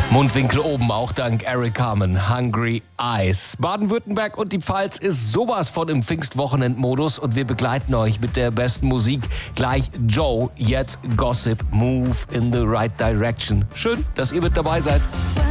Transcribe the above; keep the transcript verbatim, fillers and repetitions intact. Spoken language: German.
Mundwinkel oben, auch dank Eric Carmen, Hungry Eyes. Baden-Württemberg und die Pfalz ist sowas von im Pfingstwochenendmodus und wir begleiten euch mit der besten Musik. Gleich Joe, jetzt Gossip, Move in the Right Direction. Schön, dass ihr mit dabei seid.